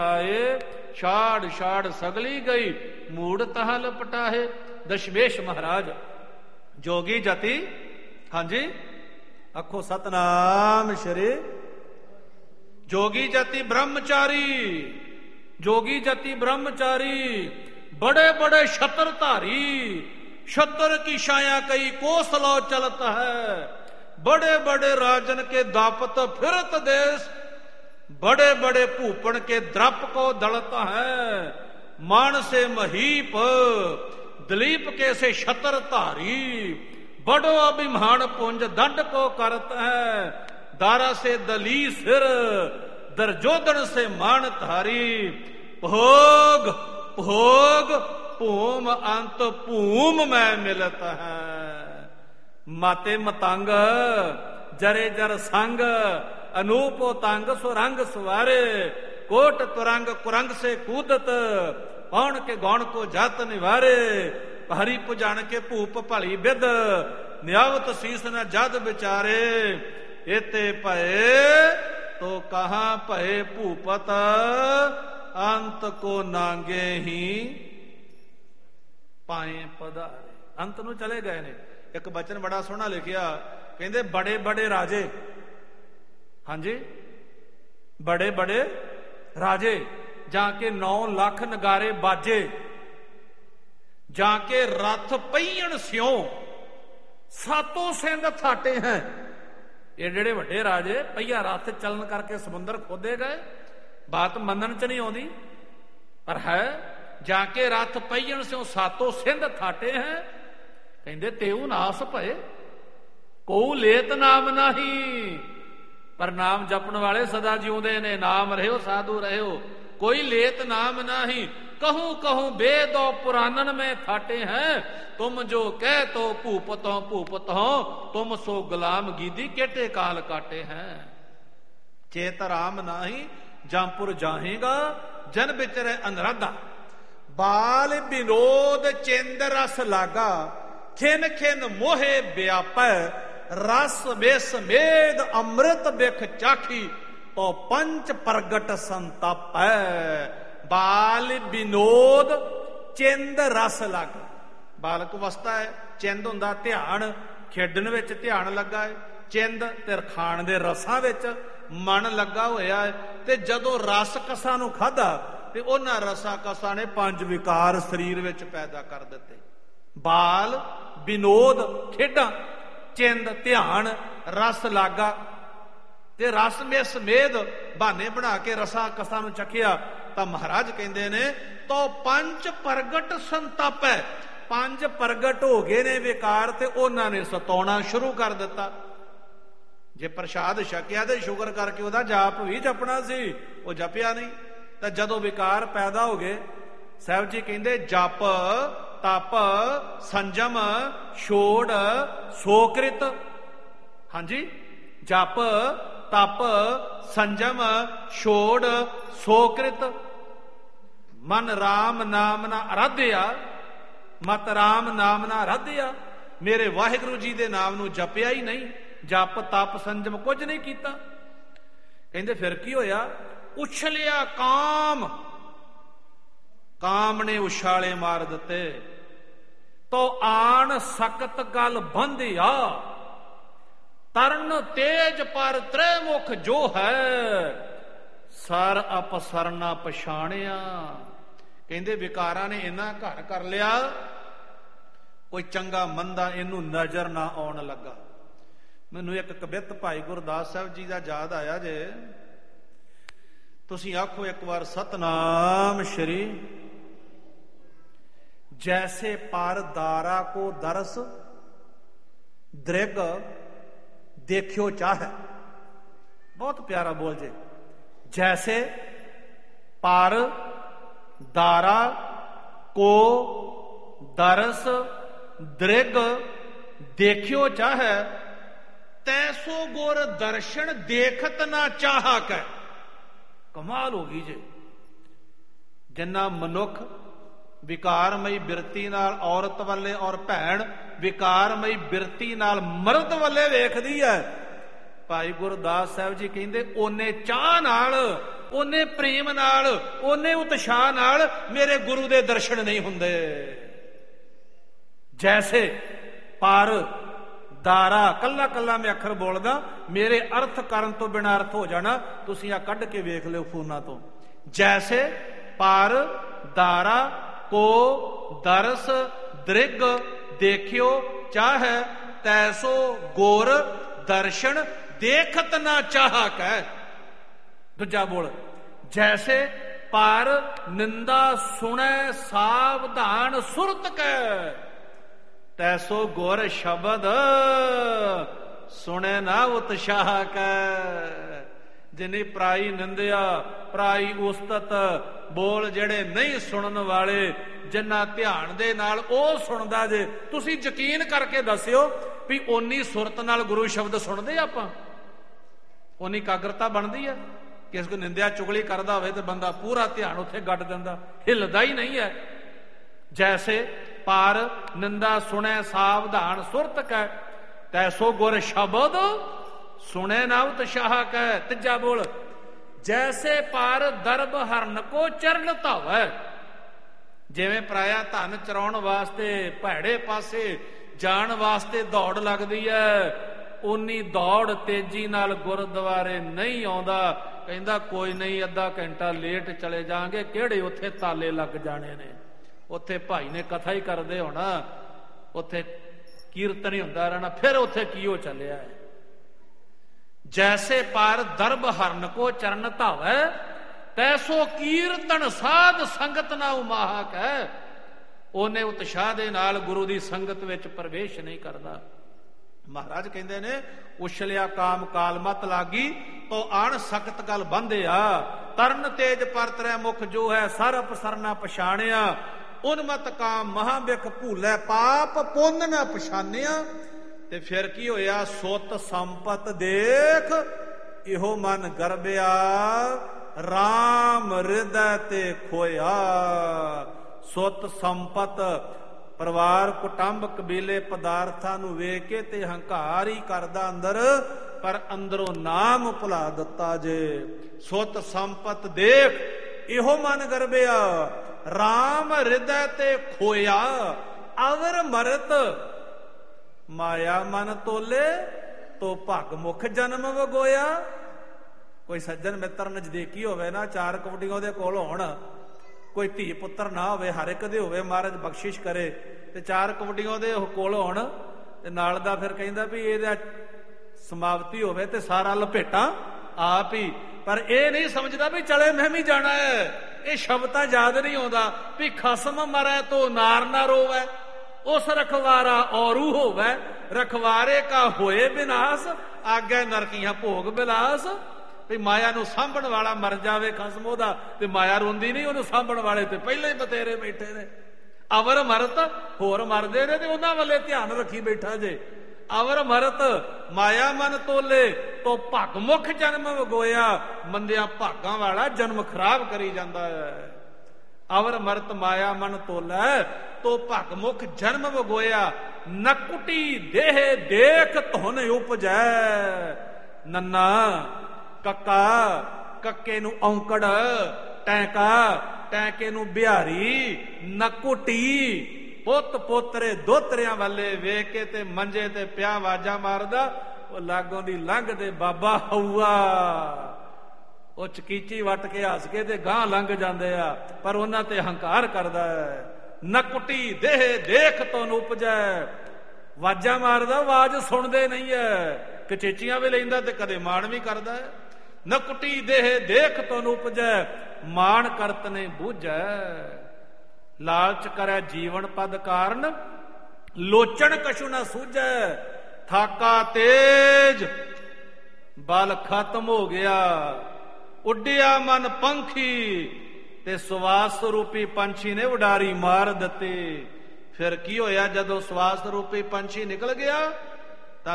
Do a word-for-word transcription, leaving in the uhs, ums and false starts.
आए छाड़ छाड़ सगली गई मूड तहा लपटाहे। दशमेश महाराज जोगी जति, हाँ जी आखो सतनाम श्री। जोगी जति ब्रह्मचारी, जोगी जति ब्रह्मचारी, बड़े बड़े शतर धारी, शतर की छाया कई कोसलो चलत है। बड़े बड़े राजन के दापत फिरत देश, बड़े बड़े भूपण के द्रप को दलत है। मान से महीप दलीप के से शतर धारी, बड़ो अभिमान पुंज दंड को करत है। दारा से दली सिर दरजोदन से मान धारी। भोग भोग भूम अंत भूम में मिलत है। माते मतंग जरे जर संग, अनूपो तांग सुरंग सुवारे। कोट तुरंग कुरंग से कूदत, पौन के गौण को जात निवारे। हरि पुजान के भूप भली बिद, न्यावत शीस न जद विचारे। एते भये तो कहां भये भूपत, अंत को नांगे ही पाए पधारे। अंत नूं चले गए ने। एक बचन बड़ा सोहना लिखिया, कहंदे बड़े बड़े राजे, हाँ जी बड़े बड़े राजे, जाके नौ लाख नगारे बाजे। जाके रथ पहियन स्यों सातों सिंध थाटे हैं। ये जेड़े वड्डे राजे पहिया रथ चलन करके समुंदर खोदे गए, बात मनन च नहीं आउंदी, पर है जाके रथ पहियन स्यों सातों सिंध थाटे हैं। कहंदे तेऊ नास भये को लेत नाम नहीं। पर नाम जपण वाले सदा जिउंदे ने। नाम रहियो साधु रहियो, कोई लेत नाम नाही। कहूं कहूं वेद और पुराणन में थाटे हैं। तुम जो कह तो भूपत हो भूपत हो, तुम सो गुलाम गीदी केटे काल काटे हैं। चेत राम नाही जामपुर जाहेगा, जन बिचरे अनुराधा। बाल विनोद चेंद रस लागा, खिन खिन मोहे व्यापै। रस बेस मेद अमृत बिख चाखी, तो पंच प्रगट संताप है। बाल विनोद चिंद रस लग, बालक अवस्था है। चिंद हुंदा ध्यान, खेडन विच ध्यान लगा है। चिंद ते खाण दे रसां विच मन लगा होया है। ते जदों रस कसां नूं खाधा ते उन्हां रसा कसां ने पंज विकार शरीर विच पैदा कर दिते। बाल विनोद खेडां, चिंद ध्यान, रस लागा ते रस में समेद बहाने बना के रसा कसा नूं चखिया। तां महाराज कहंदे ने तो पंच प्रगट संताप है। पंज प्रगट हो गए ने विकार, ते उन्हां ने सताउणा शुरू कर दिता। जे प्रसाद छकिया ते शुगर करके उहदा जाप भी जपना सी, वो जपिया नहीं। तां जदों विकार पैदा हो गए, साहब जी कहंदे जप तप संजम छोड़ सोकृत। हाँ जी जप तप संजम छोड़ सोकृत। मन राम नाम ना आराध्या, मत राम नाम ना आराध्या। मेरे वाहिगुरु जी दे नाम नूं जपिया ही नहीं, जप तप संजम कुछ नहीं कीता। कहंदे फिर की होया, उछलिया काम, काम ने उछाले मार दिते। तो आन सकत गल बंधिया, तरन तेज पर त्रिमुख जो है। सर अपसरना पछाणिया। कहंदे विकारां ने इन्ना घर कर लिया, कोई चंगा मंदा इनू नजर ना आउण लगा। मैनू एक कवित भाई गुरदास साहब जी का याद आया जे। तुसीं आखो एक बार सतनाम श्री। जैसे पार दारा को दरस दृग देखियो चाहे। बहुत प्यारा बोल जे। जैसे पार दारा को दरस दृग देखियो चाहे। तैसो गुर दर्शन देखत ना चाहा कै। कमाल हो गई जे। जिन्ना मनुख विकारमई बिरती नाल औरत वाले और भैन विकारमई बिरती नाल मर्द वाले वेखदी है। भाई गुरदास साहब जी कहंदे ओने चाह नाल ਉਹਨੇ ਪ੍ਰੇਮ ਨਾਲ, ਉਹਨੇ ਉਤਸ਼ਾਹ ਨਾਲ ਮੇਰੇ ਗੁਰੂ ਦੇ ਦਰਸ਼ਨ ਨਹੀਂ ਹੁੰਦੇ। ਜੈਸੇ ਪਰ ਦਾਰਾ, ਕੱਲਾ ਕੱਲਾ ਮੈਂ ਅੱਖਰ ਬੋਲਦਾ, ਮੇਰੇ ਅਰਥ ਕਰਨ ਤੋਂ ਬਿਨਾਂ ਅਰਥ ਹੋ ਜਾਣਾ, ਤੁਸੀਂ ਆ ਕੱਢ ਕੇ ਵੇਖ ਲਿਓ ਫੋਨਾਂ ਤੋਂ। ਜੈਸੇ ਪਰ ਦਾਰਾ ਕੋ ਦਰਸ ਦ੍ਰਿਗ ਦੇਖਿਓ ਚਾਹੈ, ਤੈਸੋ ਗੁਰ ਦਰਸ਼ਨ ਦੇਖਤ ਨਾ ਚਾਹਾ ਕਹਿ। ਦੂਜਾ ਬੋਲ, ਜੈਸੇ ਪਰ ਨਿੰਦਾ ਸੁਣੈ ਸਾਵਧਾਨ ਸੁਰਤ ਕੈ, ਤੈਸੋ ਗੁਰ ਸ਼ਬਦ ਸੁਣੇ ਨਾ ਉਤਸ਼ਾਹ ਕੈ। ਜਿਨੀ ਪਰਾਈ ਨਿੰਦਿਆ, ਪਰਾਈ ਉਸਤਤ ਬੋਲ ਜਿਹੜੇ ਨਹੀਂ ਸੁਣਨ ਵਾਲੇ, ਜਿੰਨਾ ਧਿਆਨ ਦੇ ਨਾਲ ਉਹ ਸੁਣਦਾ ਜੇ, ਤੁਸੀਂ ਯਕੀਨ ਕਰਕੇ ਦੱਸਿਓ ਵੀ ਓਨੀ ਸੁਰਤ ਨਾਲ ਗੁਰੂ ਸ਼ਬਦ ਸੁਣਦੇ ਆਪਾਂ, ਓਨੀ ਕਾਗਰਤਾ ਬਣਦੀ ਹੈ। ਕਿਸ ਕੋ ਨਿੰਦਿਆ ਚੁਗਲੀ ਕਰਦਾ ਹੋਵੇ ਤੇ ਬੰਦਾ ਪੂਰਾ ਧਿਆਨ ਉੱਥੇ ਗੱਡ ਦਿੰਦਾ, ਹਿੱਲਦਾ ਹੀ ਨਹੀਂ ਹੈ। ਜੈਸੇ ਪਰ ਨਿੰਦਾ ਸੁਣੈ ਸਾਵਧਾਨ ਸੁਰਤ ਕੈ, ਤੈਸੋ ਗੁਰ ਸ਼ਬਦ ਸੁਣੇ ਨਾ ਉਤਸ਼ਾਹ ਕੈ। ਤੀਜਾ ਬੋਲ, ਜੈਸੇ ਪਰ ਦਰਬ ਹਰਨ ਕੋ ਚਰਨ ਧਾਵੈ, ਜਿਵੇਂ ਪਰਾਇਆ ਧਨ ਚਰਾਉਣ ਵਾਸਤੇ ਭੈੜੇ ਪਾਸੇ ਜਾਣ ਵਾਸਤੇ ਦੌੜ ਲੱਗਦੀ ਹੈ, ਓਨੀ ਦੌੜ ਤੇਜ਼ੀ ਨਾਲ ਗੁਰਦੁਆਰੇ ਨਹੀਂ ਆਉਂਦਾ। ਕਹਿੰਦਾ ਕੋਈ ਨਹੀਂ, ਅੱਧਾ ਘੰਟਾ ਲੇਟ ਚਲੇ ਜਾਾਂਗੇ, ਕਿਹੜੇ ਉੱਥੇ ਤਾਲੇ ਲੱਗ ਜਾਣੇ ਨੇ, ਉੱਥੇ ਭਾਈ ਨੇ ਕਥਾ ਹੀ ਕਰਦੇ ਹੋਣਾ, ਉੱਥੇ ਕੀਰਤਨ ਹੀ ਹੁੰਦਾ ਰਹਿਣਾ, ਫਿਰ ਉੱਥੇ ਕੀ ਹੋ ਚੱਲਿਆ ਹੈ। ਜੈਸੇ ਪਰ ਦਰਬ ਹਰਨ ਕੋ ਚਰਨ ਧਾਵੈ, ਤੈਸੋ ਕੀਰਤਨ ਸਾਧ ਸੰਗਤ ਨਾ ਉਮਾਹਕ ਹੈ। ਉਹਨੇ ਉਤਸ਼ਾਹ ਦੇ ਨਾਲ ਗੁਰੂ ਦੀ ਸੰਗਤ ਵਿੱਚ ਪ੍ਰਵੇਸ਼ ਨਹੀਂ ਕਰਦਾ। ਮਹਾਰਾਜ ਕਹਿੰਦੇ ਨੇ, ਉਛਲਿਆ ਕਾਮ ਕਾਲ ਮਤ ਲਾਗੀ, ਤੋ ਆਣ ਸਖਤ ਗਲ ਬੰਧਿਆ, ਤਰਨ ਤੇਜ ਪਰਤਰੈ ਮੁਖ ਜੋ ਹੈ, ਸਰਪ ਸਰਨਾ ਪਛਾਣਿਆ, ਉਨਮਤ ਕਾਮ ਮਹਾਬਿਖ ਭੂਲੇ, ਪਾਪ ਪੁੰਨ ਨਾ ਪਛਾਨਿਆ। ਤੇ ਫਿਰ ਕੀ ਹੋਇਆ, ਸੁੱਤ ਸੰਪਤ ਦੇਖ ਇਹੋ ਮਨ ਗਰਬਿਆ, ਰਾਮ ਹਿਰਦੈ ਤੇ ਖੋਇਆ। ਸੁੱਤ ਸੰਪਤ ਪਰਿਵਾਰ ਕੁਟੰਬ ਕਬੀਲੇ ਪਦਾਰਥਾਂ ਨੂੰ ਵੇਖ ਕੇ ਤੇ ਹੰਕਾਰ ਹੀ ਕਰਦਾ ਅੰਦਰ, ਪਰ ਅੰਦਰੋਂ ਨਾਮ ਭੁਲਾ ਦਿੱਤਾ ਜੇ। ਸੁੱਤ ਸੰਪਤ ਦੇਖ ਇਹੋ ਮਨ ਗਰਬਿਆ, ਰਾਮ ਹਿਰਦੈ ਤੇ ਖੋਇਆ, ਅਵਰ ਮਰਤ ਮਾਇਆ ਮਨ ਤੋਲੇ, ਤੋ ਭਗ ਮੁਖ ਜਨਮ ਵਗੋਇਆ। ਕੋਈ ਸੱਜਣ ਮਿੱਤਰ ਨਜ਼ਦੀਕੀ ਹੋਵੇ ਨਾ, ਚਾਰ ਕਬੱਡੀਆਂ ਉਹਦੇ ਕੋਲ ਹੋਣ, ਕੋਈ ਧੀ ਪੁੱਤਰ ਨਾ ਹੋਵੇ, ਹਰ ਇੱਕ ਦੇ ਹੋਵੇ, ਮਹਾਰਾਜ ਬਖਸ਼ਿਸ਼ ਕਰੇ, ਤੇ ਚਾਰ ਕਬੱਡੀਆਂ ਉਹਦੇ ਕੋਲ ਹੋਣ, ਤੇ ਨਾਲ ਦਾ ਫਿਰ ਕਹਿੰਦਾ ਵੀ ਇਹਦਾ ਸਮਾਪਤੀ ਹੋਵੇ ਤੇ ਸਾਰਾ ਲਪੇਟਾਂ ਆਪ ਹੀ। ਪਰ ਇਹ ਨਹੀਂ ਸਮਝਦਾ ਵੀ ਚਲੇ ਮੈਂ ਵੀ ਜਾਣਾ ਹੈ। ਇਹ ਸ਼ਬਦ ਤਾਂ ਯਾਦ ਨਹੀਂ ਆਉਂਦਾ ਵੀ ਖਸਮ ਮਰੈ ਤੋ ਨਾਰ ਨਾ ਰੋਵੈ, ਉਸ ਰਖਵਾਰਾ ਔਰੂ ਹੋਵੈ, ਰਖਵਾਰੇ ਕਾ ਹੋਏ ਵਿਨਾਸ਼, ਆਗੇ ਨਰਕੀਆਂ ਭੋਗ ਬਿਲਾਸ। ਵੀ ਮਾਇਆ ਨੂੰ ਸਾਂਭਣ ਵਾਲਾ ਮਰ ਜਾਵੇ ਖਸਮ ਉਹਦਾ, ਤੇ ਮਾਇਆ ਰੋਂਦੀ ਨਹੀਂ, ਉਹਨੂੰ ਸਾਂਭਣ ਵਾਲੇ ਤੇ ਪਹਿਲਾਂ ਹੀ ਬਤੇਰੇ ਬੈਠੇ ਨੇ। ਅਵਰ ਮਰਤ ਹੋਰ ਮਰਦੇ ਨੇ ਤੇ ਉਹਨਾਂ ਵੱਲੇ ਧਿਆਨ ਰੱਖੀ ਬੈਠਾ ਜੇ। ਅਵਰ ਮਰਤ ਮਾਇਆ ਮਨ ਤੋਲੇ, ਤੋ ਭਗ ਮੁਖ ਜਨਮ ਵਗੋਇਆ, ਮੰਦਿਆਂ ਭਾਗਾਂ ਵਾਲਾ ਜਨਮ ਖਰਾਬ ਕਰੀ ਜਾਂਦਾ ਹੈ। ਅਵਰ ਮਰਤ ਮਾਇਆ ਮਨ ਤੋਲੇ, ਤੋ ਭਗ ਮੁਖ ਜਨਮ ਵਗੋਇਆ, ਨਕੁਟੀ ਦੇਹ ਦੇਖ ਧੁਨ ਉਪਜੈ। ਨੰਨਾ ਕੱਕਾ, ਕੱਕੇ ਨੂੰ ਔਂਕੜ, ਟੈਂਕਾ, ਟੈਂਕੇ ਨੂੰ ਬਿਹਾਰੀ, ਨਕੁਟੀ ਪੁੱਤ ਪੋਤਰੇ ਦੋਤਰਿਆਂ ਵਾਲੇ ਵੇਖ ਕੇ ਤੇ ਮੰਜੇ ਤੇ ਪਿਆ ਵਾਜਾ ਮਾਰਦਾ, ਉਹ ਲਾਗੋਂ ਦੀ ਲੰਘਦੇ ਬਾਬਾ ਹਊਆ, ਉਹ ਚਕੀਚੀ ਵੱਟ ਕੇ ਹੱਸ ਕੇ ਤੇ ਗਾਂ ਲੰਘ ਜਾਂਦੇ ਆ, ਪਰ ਉਹਨਾਂ ਤੇ ਹੰਕਾਰ ਕਰਦਾ ਹੈ। ਨਕੁਟੀ ਦੇਹ ਦੇਖ ਤੋਂ ਉਪਜੈ, ਵਾਜਾ ਮਾਰਦਾ, ਆਵਾਜ਼ ਸੁਣਦੇ ਨਹੀਂ ਹੈ, ਕਚੇਚੀਆਂ ਵੀ ਲੈਂਦਾ ਤੇ ਕਦੇ ਮਾਣ ਵੀ ਕਰਦਾ ਹੈ। ਨਕੁਟੀ ਦੇਹ ਦੇਖ ਤੋਂ ਉਪਜੈ, ਮਾਣ ਕਰਤ ਨੇ ਬੂਝੈ। ਲਾਲਚ ਕਰੈ ਜੀਵਨ ਪਦ ਕਾਰਨ, ਲੋਚਣ ਕਛੂ ਨਾ ਸੂਝੈ। ਥਾਕਾ ਤੇਜ ਬਲ ਖਤਮ ਹੋ ਗਿਆ, ਉੱਡਿਆ ਮਨ ਪੰਖੀ, ਤੇ ਸਵਾਸ ਰੂਪੀ ਪੰਛੀ ਨੇ ਉਡਾਰੀ ਮਾਰ ਦਿੱਤੀ। ਫਿਰ ਕੀ ਹੋਇਆ, ਜਦੋਂ ਸਵਾਸ ਰੂਪੀ ਪੰਛੀ ਨਿਕਲ ਗਿਆ,